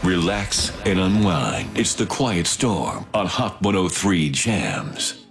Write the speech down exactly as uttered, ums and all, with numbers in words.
relax, and unwind. It's The Quiet Storm on Hot one oh three Jams.